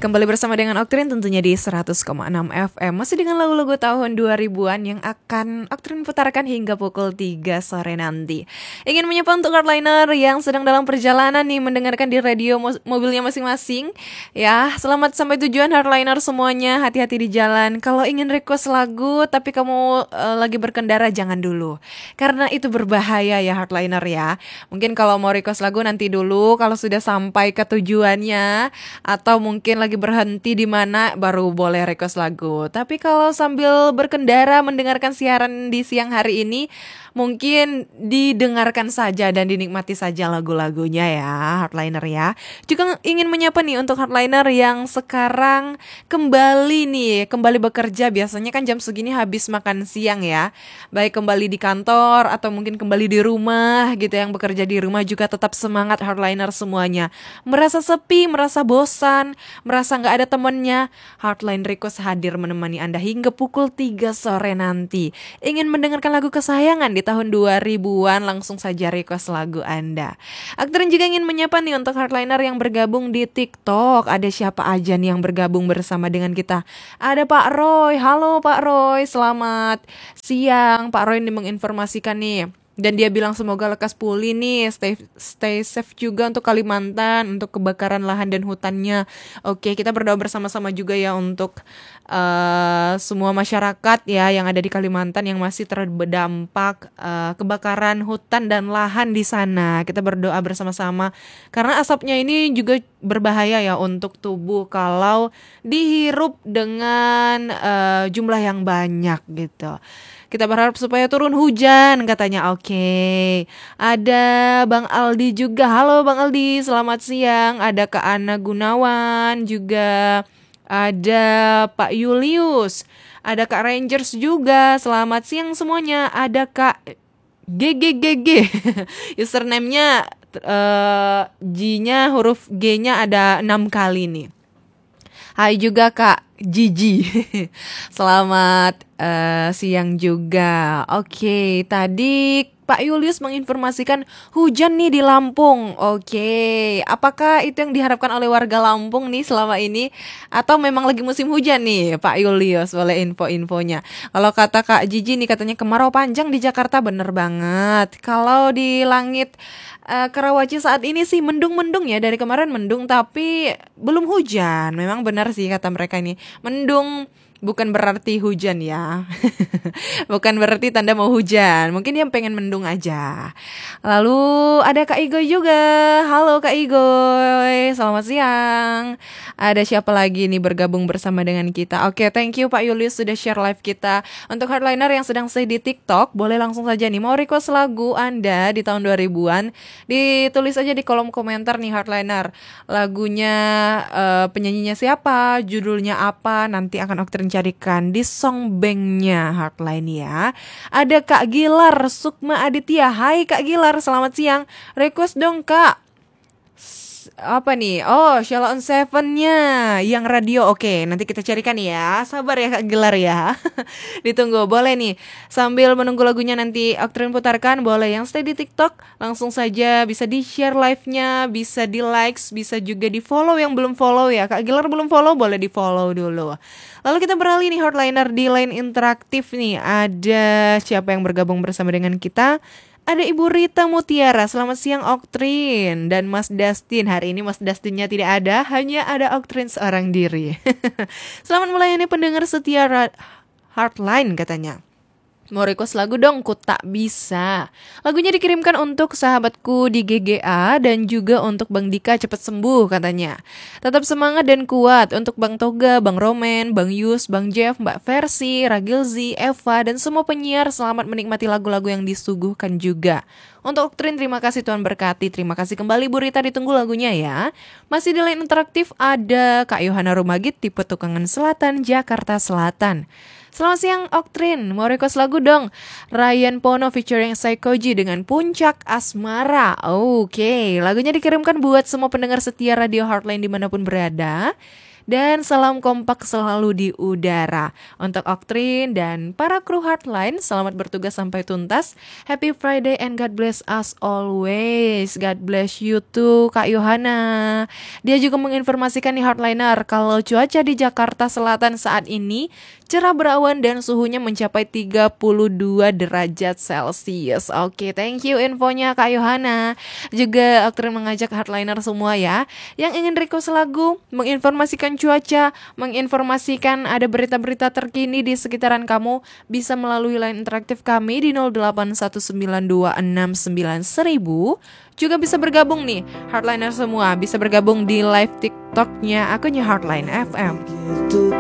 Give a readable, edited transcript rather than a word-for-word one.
Kembali bersama dengan Oktrin tentunya di 100,6 FM. Masih dengan lagu-lagu tahun 2000-an yang akan Oktrin putarkan hingga pukul 3 sore nanti. Ingin menyapa untuk hardliner yang sedang dalam perjalanan nih mendengarkan di radio mobilnya masing-masing. Ya, selamat sampai tujuan hardliner semuanya. Hati-hati di jalan. Kalau ingin request lagu tapi kamu lagi berkendara jangan dulu. Karena itu berbahaya ya hardliner ya. Mungkin kalau mau request lagu nanti dulu kalau sudah sampai ke tujuannya atau mungkin lagi berhenti di mana baru boleh request lagu. Tapi kalau sambil berkendara mendengarkan siaran di siang hari ini, mungkin didengarkan saja dan dinikmati saja lagu-lagunya ya, hardliner ya. Juga ingin menyapa nih untuk hardliner yang sekarang kembali bekerja. Biasanya kan jam segini habis makan siang ya. Baik kembali di kantor atau mungkin kembali di rumah gitu, yang bekerja di rumah juga tetap semangat hardliner semuanya. Merasa sepi, merasa bosan, merasa gak ada temennya, Hardline Request hadir menemani Anda hingga pukul 3 sore nanti. Ingin mendengarkan lagu kesayangan di tahun 2000-an, langsung saja request lagu Anda. Aktorin juga ingin menyapa nih untuk hardliner yang bergabung di TikTok. Ada siapa aja nih yang bergabung bersama dengan kita? Ada Pak Roy. Halo Pak Roy, selamat siang. Pak Roy ini menginformasikan nih, dan dia bilang semoga lekas pulih nih, stay safe juga untuk Kalimantan, untuk kebakaran lahan dan hutannya. Oke, kita berdoa bersama-sama juga ya untuk semua masyarakat ya yang ada di Kalimantan yang masih terdampak kebakaran hutan dan lahan di sana. Kita berdoa bersama-sama karena asapnya ini juga berbahaya ya untuk tubuh kalau dihirup dengan jumlah yang banyak gitu. Kita berharap supaya turun hujan katanya. Oke. Ada Bang Aldi juga. Halo Bang Aldi, selamat siang. Ada Kak Ana Gunawan juga. Ada Pak Julius. Ada Kak Rangers juga. Selamat siang semuanya. Ada Kak GGGG. Username-nya G-nya huruf G-nya ada 6 kali nih. Hai juga Kak Gigi. Selamat siang juga. Oke, tadi Pak Julius menginformasikan hujan nih di Lampung. Oke, apakah itu yang diharapkan oleh warga Lampung nih selama ini? Atau memang lagi musim hujan nih Pak Julius? Boleh info-infonya. Kalau kata Kak Gigi nih katanya kemarau panjang di Jakarta, bener banget. Kalau di langit Karawaci saat ini sih mendung-mendung ya, dari kemarin mendung tapi belum hujan. Memang benar sih kata mereka ini. Mendung bukan berarti hujan ya. Bukan berarti tanda mau hujan. Mungkin dia pengen mendung aja. Lalu ada Kak Igoy juga. Halo Kak Igoy, selamat siang. Ada siapa lagi nih bergabung bersama dengan kita? Oke, thank you Pak Julius sudah share live kita. Untuk hardliner yang sedang stay di TikTok, boleh langsung saja nih mau request lagu Anda di tahun 2000-an, ditulis aja di kolom komentar nih hardliner. Lagunya penyanyinya siapa, judulnya apa, nanti akan Oktrin carikan di songbanknya hardline ya. Ada Kak Gilar Sukma Aditya. Hai Kak Gilar, selamat siang. Request dong Kak. Apa nih? Oh, Shallow on Seven-nya yang radio. Oke, nanti kita carikan ya. Sabar ya Kak Gilar ya. Ditunggu. Boleh nih. Sambil menunggu lagunya nanti Oktrin putarkan, boleh yang stay di TikTok langsung saja bisa di-share live-nya, bisa di-likes, bisa juga di-follow yang belum follow ya. Kak Gilar belum follow, boleh di-follow dulu. Lalu kita beralih nih hardliner di line interaktif nih. Ada siapa yang bergabung bersama dengan kita? Ada Ibu Rita Mutiara. Selamat siang Oktrin. Dan Mas Dustin. Hari ini Mas Dustinnya tidak ada, hanya ada Oktrin seorang diri. Selamat melayani pendengar setia Hardline katanya. Mau request lagu dong, ku tak bisa. Lagunya dikirimkan untuk sahabatku di GGA dan juga untuk Bang Dika cepat sembuh katanya. Tetap semangat dan kuat untuk Bang Toga, Bang Roman, Bang Yus, Bang Jeff, Mbak Versi, Ragilzi, Eva, dan semua penyiar selamat menikmati lagu-lagu yang disuguhkan juga. Untuk Oktrin, terima kasih Tuhan berkati. Terima kasih kembali Bu Rita, ditunggu lagunya ya. Masih di line interaktif ada Kak Yohana Rumagit di Petukangan Selatan, Jakarta Selatan. Selamat siang Oktrin, mau request lagu dong. Ryan Pono featuring Saikoji dengan Puncak Asmara. Oke, lagunya dikirimkan buat semua pendengar setia Radio Hardline dimanapun berada. Dan salam kompak selalu di udara. Untuk Oktrin dan para kru Heartline, selamat bertugas sampai tuntas. Happy Friday and God bless us always. God bless you too, Kak Yohana. Dia juga menginformasikan di Heartliner kalau cuaca di Jakarta Selatan saat ini cerah berawan dan suhunya mencapai 32 derajat Celcius. Oke, thank you infonya Kak Yohana. Juga Oktrin mengajak Heartliner semua ya yang ingin request lagu, menginformasikan cuaca, menginformasikan ada berita-berita terkini di sekitaran kamu, bisa melalui line interaktif kami di 0819269100. Juga bisa bergabung nih Heartliner semua, bisa bergabung di live TikToknya akunnya Heartline FM.